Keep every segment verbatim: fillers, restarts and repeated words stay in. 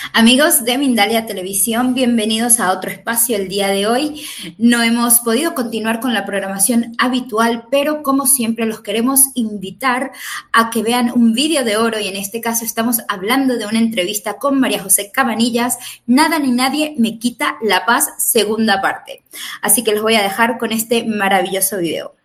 Amigos de Mindalia Televisión, bienvenidos a otro espacio el día de hoy. No hemos podido continuar con la programación habitual, pero como siempre los queremos invitar a que vean un vídeo de oro y en este caso estamos hablando de una entrevista con María José Cabanillas, Nada ni nadie me quita la paz, segunda parte. Así que los voy a dejar con este maravilloso video.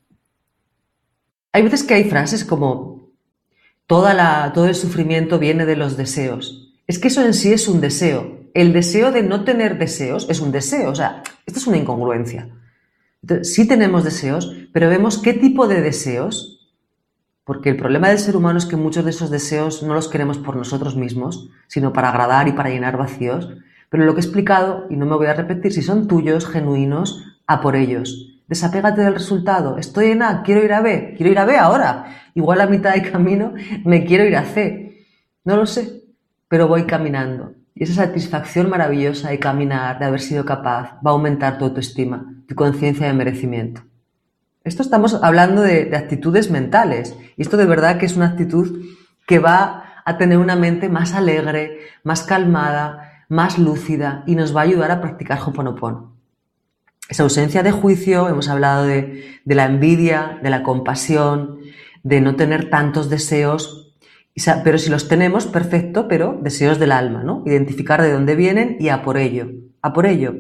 Hay veces que hay frases como toda la, todo el sufrimiento viene de los deseos. Es que eso en sí es un deseo. El deseo de no tener deseos es un deseo. O sea, esto es una incongruencia. Entonces, sí tenemos deseos, pero vemos qué tipo de deseos, porque el problema del ser humano es que muchos de esos deseos no los queremos por nosotros mismos, sino para agradar y para llenar vacíos. Pero lo que he explicado, y no me voy a repetir, si son tuyos, genuinos, a por ellos. Desapégate del resultado. Estoy en A, quiero ir a B. Quiero ir a B ahora. Igual a mitad de camino me quiero ir a C. No lo sé, pero voy caminando. Y esa satisfacción maravillosa de caminar, de haber sido capaz, va a aumentar tu autoestima, tu conciencia de merecimiento. Esto estamos hablando de, de actitudes mentales. Y esto de verdad que es una actitud que va a tener una mente más alegre, más calmada, más lúcida y nos va a ayudar a practicar Ho'oponopono. Esa ausencia de juicio, hemos hablado de, de la envidia, de la compasión, de no tener tantos deseos, pero si los tenemos, perfecto, pero deseos del alma, ¿no? Identificar de dónde vienen y a por ello, a por ello.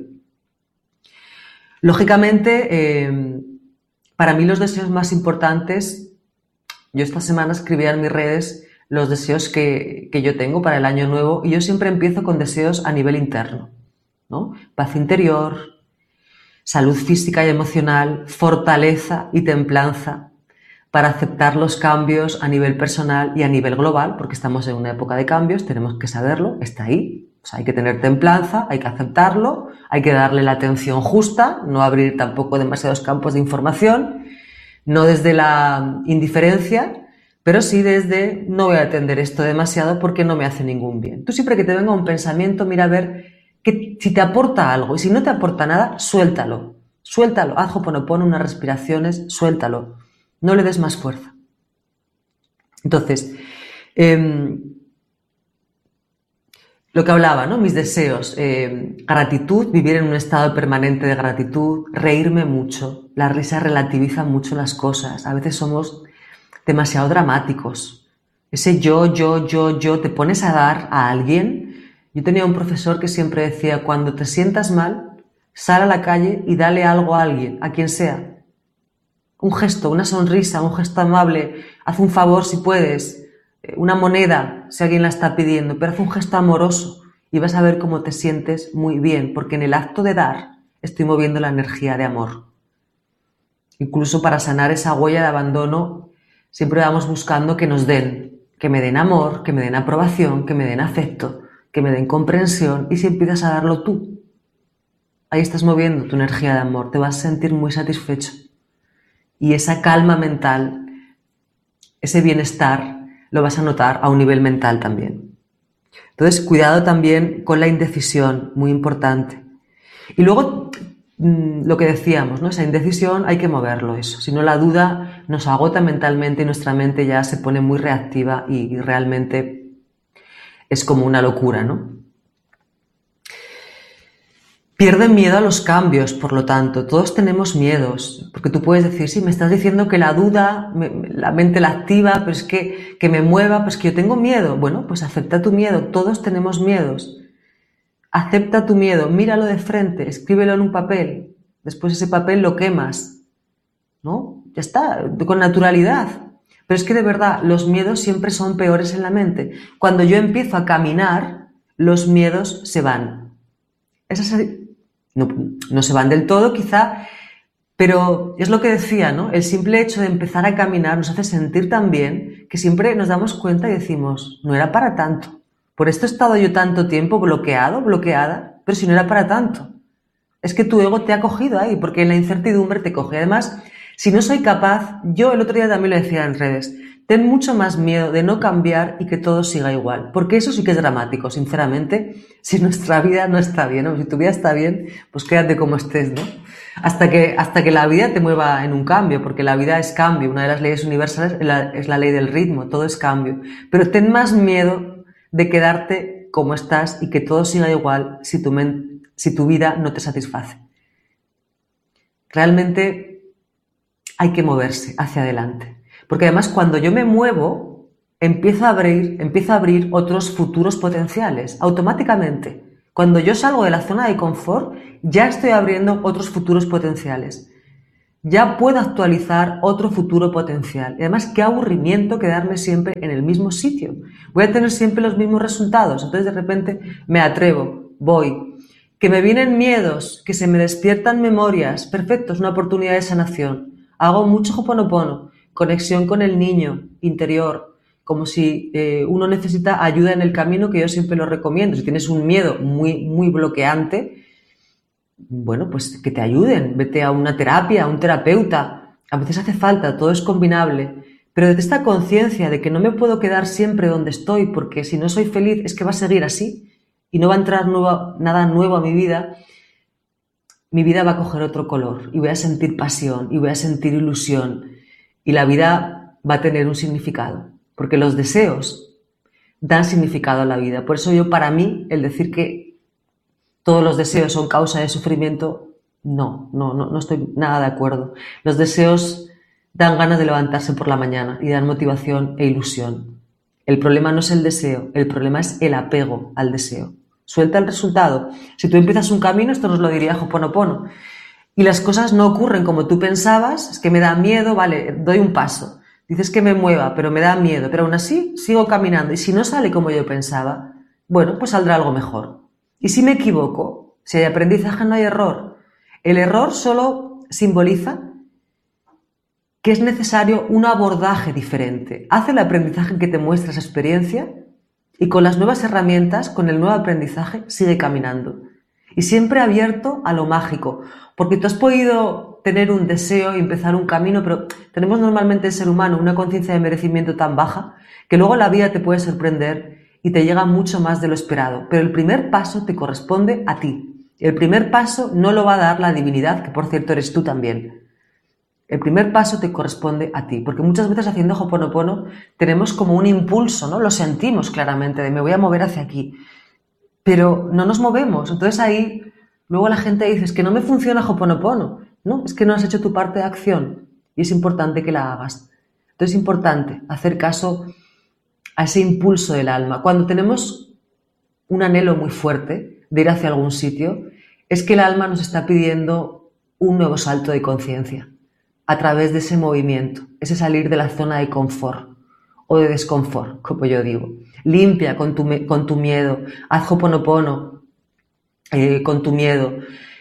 Lógicamente, eh, para mí los deseos más importantes, yo esta semana escribía en mis redes los deseos que, que yo tengo para el año nuevo y yo siempre empiezo con deseos a nivel interno, ¿no? Paz interior, salud física y emocional, fortaleza y templanza para aceptar los cambios a nivel personal y a nivel global, porque estamos en una época de cambios, tenemos que saberlo, está ahí. O sea, hay que tener templanza, hay que aceptarlo, hay que darle la atención justa, no abrir tampoco demasiados campos de información, no desde la indiferencia, pero sí desde no voy a atender esto demasiado porque no me hace ningún bien. Tú siempre que te venga un pensamiento, mira a ver que si te aporta algo y si no te aporta nada, suéltalo, suéltalo, haz Ho'oponopono, unas respiraciones, suéltalo, no le des más fuerza. Entonces, eh, lo que hablaba, ¿no? Mis deseos, eh, gratitud, vivir en un estado permanente de gratitud, reírme mucho, la risa relativiza mucho las cosas, a veces somos demasiado dramáticos, ese yo, yo, yo, yo, te pones a dar a alguien. Yo tenía un profesor que siempre decía, cuando te sientas mal, sal a la calle y dale algo a alguien, a quien sea. Un gesto, una sonrisa, un gesto amable, haz un favor si puedes, una moneda si alguien la está pidiendo, pero haz un gesto amoroso y vas a ver cómo te sientes muy bien, porque en el acto de dar estoy moviendo la energía de amor. Incluso para sanar esa huella de abandono, siempre vamos buscando que nos den, que me den amor, que me den aprobación, que me den afecto, que me den comprensión, y si empiezas a darlo tú, ahí estás moviendo tu energía de amor, te vas a sentir muy satisfecho. Y esa calma mental, ese bienestar, lo vas a notar a un nivel mental también. Entonces, cuidado también con la indecisión, muy importante. Y luego, lo que decíamos, ¿no? Esa indecisión hay que moverlo, eso. Si no, la duda nos agota mentalmente y nuestra mente ya se pone muy reactiva y, y realmente es como una locura, ¿no? Pierden miedo a los cambios, por lo tanto, todos tenemos miedos, porque tú puedes decir, sí, me estás diciendo que la duda, me, la mente la activa, pero es que, que me mueva, pues que yo tengo miedo. Bueno, pues acepta tu miedo, todos tenemos miedos. Acepta tu miedo, míralo de frente, escríbelo en un papel, después ese papel lo quemas, ¿no? Ya está, con naturalidad. Pero es que de verdad, los miedos siempre son peores en la mente. Cuando yo empiezo a caminar, los miedos se van. Esa es No, no se van del todo, quizá, pero es lo que decía, ¿no? El simple hecho de empezar a caminar nos hace sentir tan bien que siempre nos damos cuenta y decimos, no era para tanto. Por esto he estado yo tanto tiempo bloqueado, bloqueada, pero si no era para tanto. Es que tu ego te ha cogido ahí, porque en la incertidumbre te coge. Además, si no soy capaz, yo el otro día también lo decía en redes, ten mucho más miedo de no cambiar y que todo siga igual, porque eso sí que es dramático, sinceramente. Si nuestra vida no está bien, o si tu vida está bien, pues quédate como estés, ¿no? Hasta que, hasta que la vida te mueva en un cambio, porque la vida es cambio. Una de las leyes universales es la, es la ley del ritmo, todo es cambio. Pero ten más miedo de quedarte como estás y que todo siga igual si tu, men- si tu vida no te satisface. Realmente hay que moverse hacia adelante. Porque además cuando yo me muevo, empiezo a abrir, empiezo a abrir otros futuros potenciales, automáticamente. Cuando yo salgo de la zona de confort, ya estoy abriendo otros futuros potenciales. Ya puedo actualizar otro futuro potencial. Y además, qué aburrimiento quedarme siempre en el mismo sitio. Voy a tener siempre los mismos resultados. Entonces, de repente, me atrevo, voy. Que me vienen miedos, que se me despiertan memorias. Perfecto, es una oportunidad de sanación. Hago mucho Ho'oponopono, conexión con el niño interior, como si eh, uno necesita ayuda en el camino, que yo siempre lo recomiendo. Si tienes un miedo muy, muy bloqueante, bueno, pues que te ayuden, vete a una terapia, a un terapeuta, a veces hace falta, todo es combinable, pero desde esta conciencia de que no me puedo quedar siempre donde estoy, porque si no soy feliz es que va a seguir así y no va a entrar nuevo, nada nuevo a mi vida, mi vida va a coger otro color y voy a sentir pasión y voy a sentir ilusión y la vida va a tener un significado, porque los deseos dan significado a la vida. Por eso yo, para mí, el decir que todos los deseos son causa de sufrimiento, no, no, no, no estoy nada de acuerdo. Los deseos dan ganas de levantarse por la mañana y dan motivación e ilusión. El problema no es el deseo, el problema es el apego al deseo. Suelta el resultado. Si tú empiezas un camino, esto nos lo diría Ho'oponopono, y las cosas no ocurren como tú pensabas, es que me da miedo, vale, doy un paso. Dices que me mueva, pero me da miedo, pero aún así sigo caminando. Y si no sale como yo pensaba, bueno, pues saldrá algo mejor. Y si me equivoco, si hay aprendizaje no hay error. El error solo simboliza que es necesario un abordaje diferente. Haz el aprendizaje que te muestra esa experiencia y con las nuevas herramientas, con el nuevo aprendizaje, sigue caminando. Y siempre abierto a lo mágico, porque tú has podido tener un deseo y empezar un camino, pero tenemos normalmente el ser humano una conciencia de merecimiento tan baja que luego la vida te puede sorprender y te llega mucho más de lo esperado. Pero el primer paso te corresponde a ti. El primer paso no lo va a dar la divinidad, que por cierto eres tú también. El primer paso te corresponde a ti, porque muchas veces haciendo Ho'oponopono tenemos como un impulso, ¿no? Lo sentimos claramente, de me voy a mover hacia aquí, pero no nos movemos. Entonces ahí luego la gente dice, es que no me funciona Ho'oponopono. No, es que no has hecho tu parte de acción y es importante que la hagas. Entonces es importante hacer caso a ese impulso del alma. Cuando tenemos un anhelo muy fuerte de ir hacia algún sitio, es que el alma nos está pidiendo un nuevo salto de conciencia a través de ese movimiento, ese salir de la zona de confort o de desconfort, como yo digo. Limpia con tu, con tu miedo, haz Ho'oponopono eh, con tu miedo,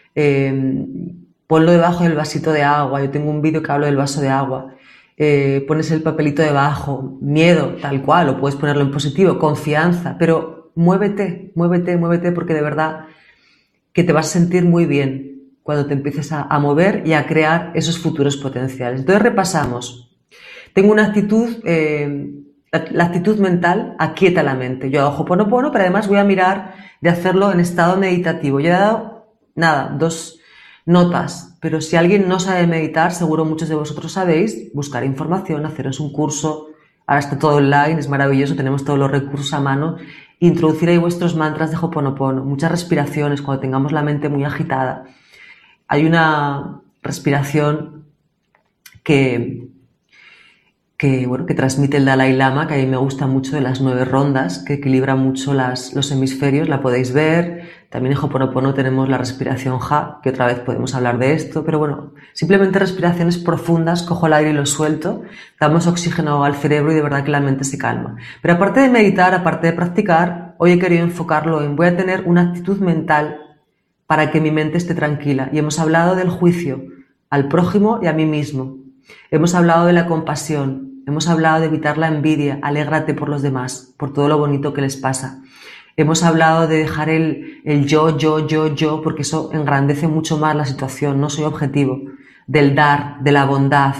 eh, ponlo debajo del vasito de agua. Yo tengo un vídeo que hablo del vaso de agua. Eh, pones el papelito debajo, miedo, tal cual, o puedes ponerlo en positivo, confianza, pero muévete, muévete, muévete, porque de verdad que te vas a sentir muy bien cuando te empieces a, a mover y a crear esos futuros potenciales. Entonces repasamos. Tengo una actitud, eh, la, la actitud mental aquieta la mente. Yo hago Ho'oponopono, pero además voy a mirar de hacerlo en estado meditativo. Yo he dado, nada, dos notas, pero si alguien no sabe meditar, seguro muchos de vosotros sabéis, buscar información, haceros un curso, ahora está todo online, es maravilloso, tenemos todos los recursos a mano, introducir ahí vuestros mantras de Ho'oponopono, muchas respiraciones cuando tengamos la mente muy agitada. Hay una respiración que, que, bueno, que transmite el Dalai Lama, que a mí me gusta mucho, de las nueve rondas, que equilibra mucho las, los hemisferios, la podéis ver. También en Ho'oponopono tenemos la respiración Ha, que otra vez podemos hablar de esto, pero bueno, simplemente respiraciones profundas, cojo el aire y lo suelto, damos oxígeno al cerebro y de verdad que la mente se calma. Pero aparte de meditar, aparte de practicar, hoy he querido enfocarlo en voy a tener una actitud mental para que mi mente esté tranquila. Y hemos hablado del juicio al prójimo y a mí mismo. Hemos hablado de la compasión, hemos hablado de evitar la envidia, alégrate por los demás, por todo lo bonito que les pasa. Hemos hablado de dejar el, el yo, yo, yo, yo, porque eso engrandece mucho más la situación, no soy objetivo. Del dar, de la bondad,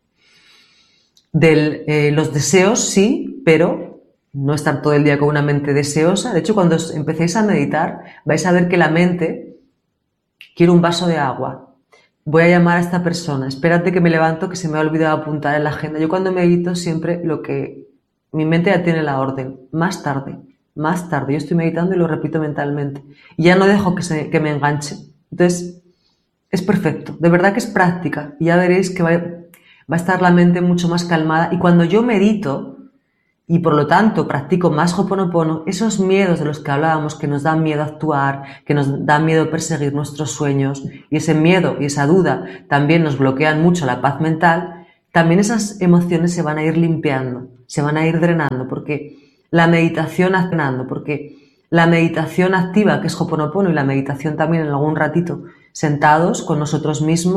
de eh, los deseos, sí, pero no estar todo el día con una mente deseosa. De hecho, cuando os empecéis a meditar, vais a ver que la mente, quiero un vaso de agua, voy a llamar a esta persona, espérate que me levanto, que se me ha olvidado apuntar en la agenda. Yo cuando medito siempre lo que mi mente ya tiene la orden, más tarde, más tarde. Yo estoy meditando y lo repito mentalmente. Y ya no dejo que, se, que me enganche. Entonces, es perfecto. De verdad que es práctica. Y ya veréis que va, va a estar la mente mucho más calmada. Y cuando yo medito, y por lo tanto practico más Ho'oponopono, esos miedos de los que hablábamos, que nos dan miedo a actuar, que nos dan miedo perseguir nuestros sueños, y ese miedo y esa duda también nos bloquean mucho la paz mental, también esas emociones se van a ir limpiando, se van a ir drenando, porque la meditación accionando, porque la meditación activa, que es Ho'oponopono, y la meditación también en algún ratito, sentados con nosotros mismos,